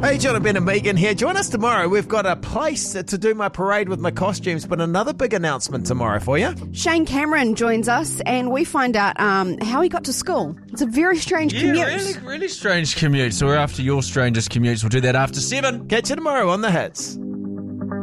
Hey, John and Ben and Megan here. Join us tomorrow. We've got a place to do my parade with my costumes, but another big announcement tomorrow for you. Shane Cameron joins us and we find out how he got to school. It's a very strange commute. Really strange commute. So we're after your strangest commutes. We'll do that after 7. Catch you tomorrow on The Hits.